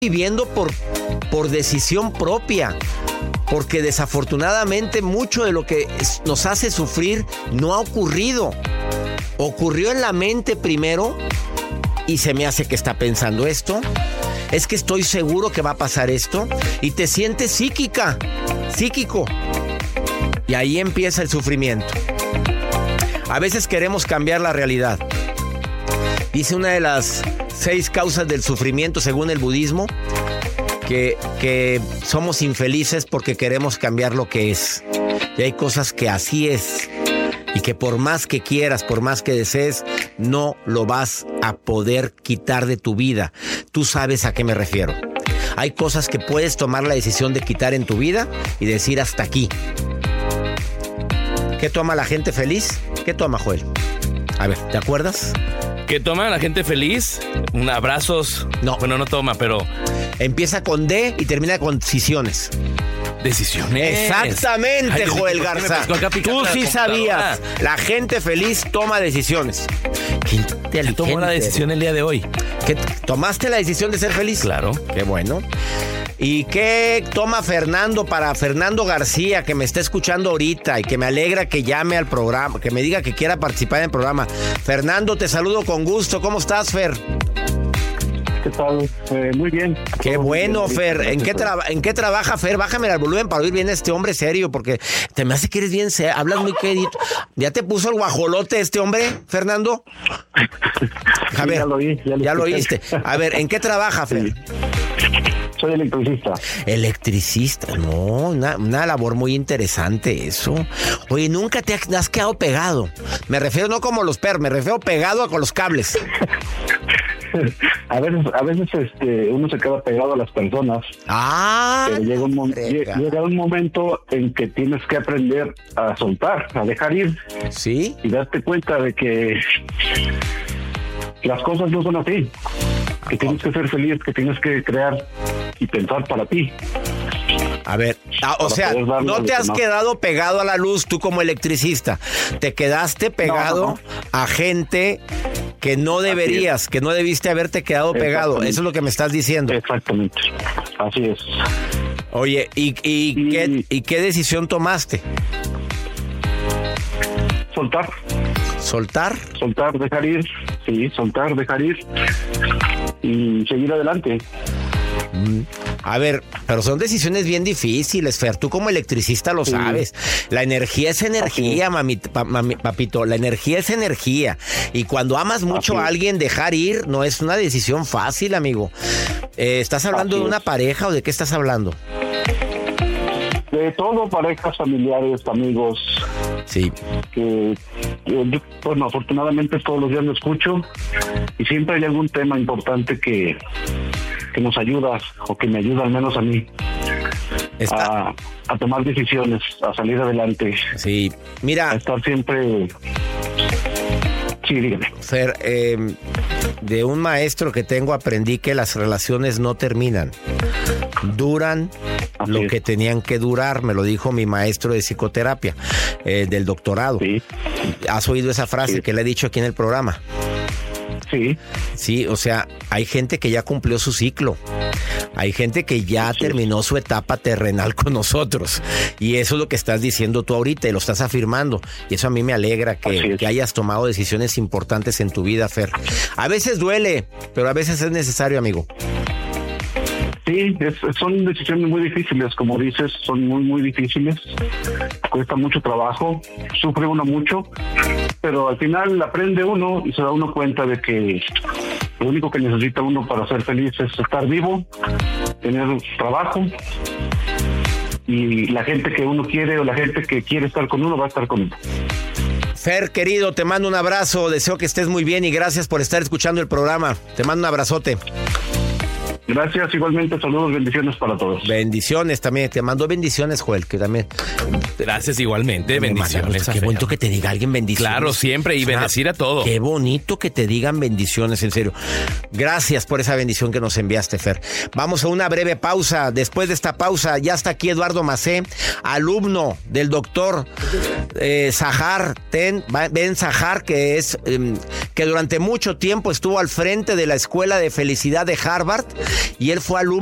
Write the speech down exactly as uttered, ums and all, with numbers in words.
viviendo por, por decisión propia, porque desafortunadamente mucho de lo que nos hace sufrir no ha ocurrido. Ocurrió en la mente primero y se me hace que está pensando esto. Es que estoy seguro que va a pasar esto y te sientes psíquica, psíquico. Y ahí empieza el sufrimiento. A veces queremos cambiar la realidad. Dice una de las seis causas del sufrimiento según el budismo, que, que somos infelices porque queremos cambiar lo que es. Y hay cosas que así es. Y que por más que quieras, por más que desees, no lo vas a poder quitar de tu vida. Tú sabes a qué me refiero. Hay cosas que puedes tomar la decisión de quitar en tu vida y decir hasta aquí. ¿Qué toma la gente feliz? ¿Qué toma, Joel? A ver, ¿te acuerdas? ¿Qué toma la gente feliz? Un abrazos. No. Bueno, no toma, pero... Empieza con D y termina con decisiones. Decisiones. Exactamente, Ay, Joel ¿por qué me Garza. pescó acá picando Tú la sí computadora? sabías. La gente feliz toma decisiones. Qué inteligente. ¿Quién tomó la decisión el día de hoy? ¿Qué, ¿Tomaste la decisión de ser feliz? Claro. Qué bueno. ¿Y qué toma Fernando para Fernando García, que me está escuchando ahorita y que me alegra que llame al programa, que me diga que quiera participar en el programa? Fernando, te saludo con gusto. ¿Cómo estás, Fer? ¿Qué tal? Eh, muy bien. Qué Todo bueno, bien, Fer. ¿En qué, gracias. traba- ¿En qué trabaja, Fer? Bájame el volumen para oír bien a este hombre serio, porque te me hace que eres bien serio. Hablas muy querido. ¿Ya te puso el guajolote este hombre, Fernando? A Sí, ver, ya lo oí, ya lo ya lo escuché. oíste. A ver, ¿en qué trabaja, Fer? Soy electricista. Electricista, no, una, una labor muy interesante eso. Oye, nunca te has quedado pegado. Me refiero no como los perros, me refiero pegado a con los cables. A veces, a veces este, uno se queda pegado a las personas, Ah, pero llega un, mom- frega. llega un momento en que tienes que aprender a soltar, a dejar ir ¿Sí? y darte cuenta de que las cosas no son así, que tienes que ser feliz, que tienes que crear y pensar para ti. A ver, ah, o Para sea, poder darle no a te los has demás. quedado pegado a la luz tú como electricista. Te quedaste pegado no, no. a gente que no deberías, que no debiste haberte quedado pegado. Exactamente. Eso es lo que me estás diciendo. Exactamente, así es. Oye, ¿y, y, Y- qué, ¿y qué decisión tomaste? Soltar, ¿Soltar? soltar, dejar ir, sí, soltar, dejar ir y seguir adelante. A ver, pero son decisiones bien difíciles, Fer. Tú como electricista lo Sí. sabes. La energía es energía, mami, pa- mami- papito. La energía es energía. Y cuando amas mucho Así a es. alguien, dejar ir no es una decisión fácil, amigo. Eh, ¿Estás hablando Así de una es. pareja o de qué estás hablando? De todo, parejas, familiares, amigos, Sí. que, que, bueno, afortunadamente todos los días lo escucho y siempre hay algún tema importante que, que nos ayuda, o que me ayuda al menos a mí, Está, a, a tomar decisiones, a salir adelante, sí. a Mira, estar siempre... Sí, dígame. Fer, eh, de un maestro que tengo aprendí que las relaciones no terminan. Duran Así lo es. que tenían que durar, me lo dijo mi maestro de psicoterapia, eh, del doctorado. Sí, ¿Has oído esa frase Sí. que le he dicho aquí en el programa? sí, Sí, o sea, hay gente que ya cumplió su ciclo. Hay gente que ya Así es. terminó su etapa terrenal con nosotros. Y eso es lo que estás diciendo tú ahorita y lo estás afirmando. Y eso a mí me alegra Así que, es. que hayas tomado decisiones importantes en tu vida, Fer. A veces duele, pero a veces es necesario, amigo. sí, es- son decisiones muy difíciles, como dices, son muy, muy difíciles, cuesta mucho trabajo, sufre uno mucho, pero al final aprende uno y se da uno cuenta de que lo único que necesita uno para ser feliz es estar vivo, tener trabajo, y la gente que uno quiere o la gente que quiere estar con uno va a estar con uno. Fer, querido, te mando un abrazo. Deseo que estés muy bien y gracias por estar escuchando el programa. Te mando un abrazote. Gracias, igualmente, saludos, bendiciones para todos. Bendiciones también. Te mando bendiciones, Joel, que también... Gracias igualmente, Me bendiciones. mandan- Qué a Fer. bonito que te diga alguien bendiciones. Claro, siempre, y O sea, bendecir a todo. Qué bonito que te digan bendiciones, en serio. Gracias por esa bendición que nos enviaste, Fer. Vamos a una breve pausa. Después de esta pausa, ya está aquí Eduardo Macé, alumno del doctor eh, Zahar, Ten, Ben Zahar, que es eh, que durante mucho tiempo estuvo al frente de la Escuela de Felicidad de Harvard y él fue alumno